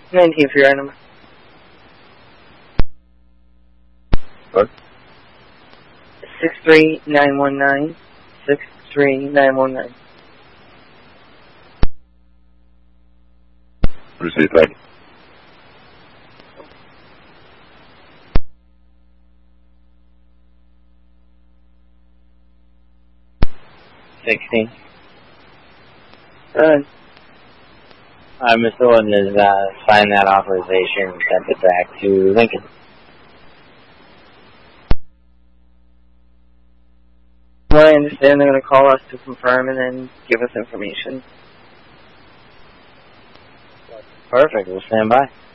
19 for your number. What? 63919. 63919. Receive that. Good. Mr. Lawton has signed that authorization and sent it back to Lincoln. Well, I understand they're going to call us to confirm and then give us information. Perfect. We'll stand by.